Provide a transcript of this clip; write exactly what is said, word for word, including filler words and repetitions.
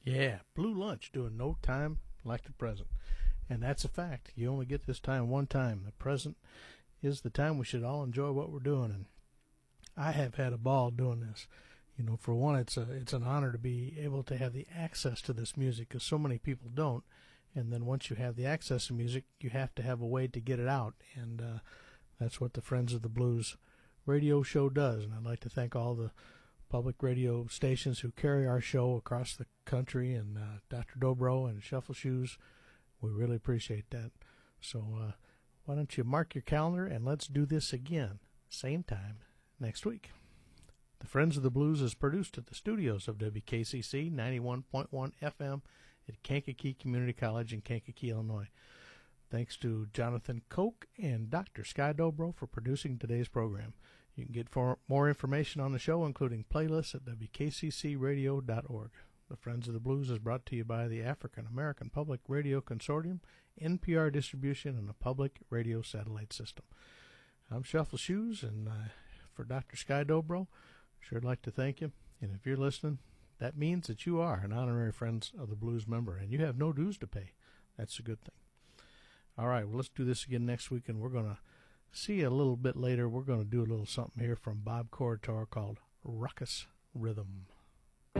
Yeah, Blue Lunch doing no time like the present. And that's a fact. You only get this time one time. The present is the time we should all enjoy what we're doing. And I have had a ball doing this. You know, for one, it's a it's an honor to be able to have the access to this music because so many people don't. And then once you have the access to music, you have to have a way to get it out. And uh, that's what the Friends of the Blues radio show does. And I'd like to thank all the public radio stations who carry our show across the country, and uh, Doctor Dobro and Shuffle Shoes. We really appreciate that. So uh, why don't you mark your calendar and let's do this again, same time next week. The Friends of the Blues is produced at the studios of W K C C ninety-one point one F M at Kankakee Community College in Kankakee, Illinois. Thanks to Jonathan Koch and Doctor Sky Dobro for producing today's program. You can get for more information on the show, including playlists, at W K C C radio dot org. The Friends of the Blues is brought to you by the African American Public Radio Consortium, N P R distribution, and the Public Radio Satellite System. I'm Shuffle Shoes, and uh, for Doctor Sky Dobro, sure like to thank you. And if you're listening, that means that you are an honorary Friends of the Blues member, and you have no dues to pay. That's a good thing. All right, well, let's do this again next week, and we're going to see you a little bit later. We're going to do a little something here from Bob Corritore called Ruckus Rhythm.